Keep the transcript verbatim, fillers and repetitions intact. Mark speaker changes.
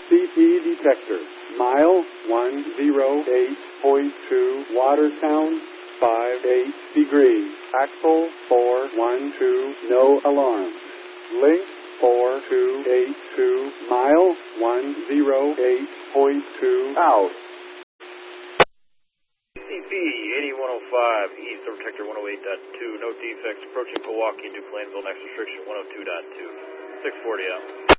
Speaker 1: C P detector. Mile one oh eight point two, Watertown, five eight degrees. Axle four one two, no alarm. Link four two eight two, mile one oh eight point two, out.
Speaker 2: C P eighty-one oh five, East of Protector one oh eight point two, no defects, approaching Milwaukee, New Plainville, next restriction one oh two point two, six forty out.